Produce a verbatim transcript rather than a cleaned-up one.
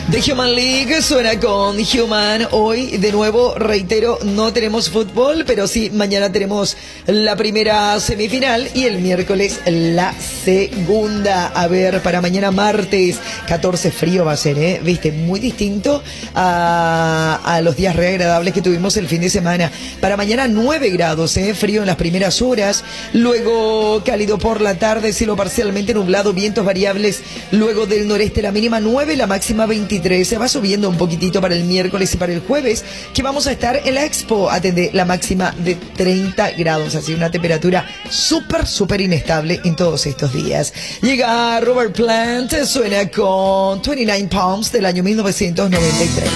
The Human League suena con Human. Hoy, de nuevo, reitero, no tenemos fútbol, pero sí, mañana tenemos la primera semifinal y el miércoles la segunda. A ver, para mañana martes, catorce, frío va a ser, ¿eh? Viste, muy distinto a, a los días re agradables que tuvimos el fin de semana. Para mañana nueve grados, ¿eh? Frío en las primeras horas, luego cálido por la tarde, cielo parcialmente nublado, vientos variables, luego del noreste la mínima nueve, la máxima veintitrés. Se va subiendo un poquitito para el miércoles y para el jueves, que vamos a estar en la Expo, atende la máxima de treinta grados, así una temperatura súper, súper inestable en todos estos días. Llega Robert Plant, suena con veintinueve Palms del año mil novecientos noventa y tres.